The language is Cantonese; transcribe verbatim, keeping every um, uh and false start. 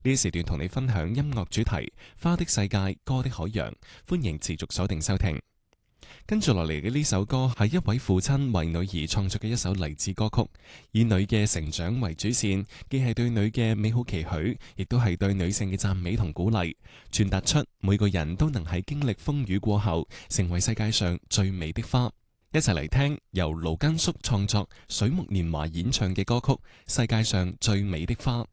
呢時段同你分享音樂主題《花的世界，歌的海洋》，歡迎持續鎖定收聽。跟住落嚟嘅呢首歌係一位父親為女兒創作嘅一首勵志歌曲，以女嘅成長為主線，既係對女嘅美好期許，亦都係對女性嘅讚美同鼓勵，傳達出每個人都能喺經歷風雨過後，成為世界上最美的花。一齊嚟聽由盧根叔創作、水木年華演唱嘅歌曲《世界上最美的花》。